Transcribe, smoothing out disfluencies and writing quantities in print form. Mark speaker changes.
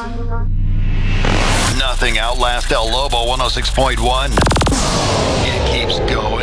Speaker 1: Nothing outlasts El Lobo 106.1. It keeps going.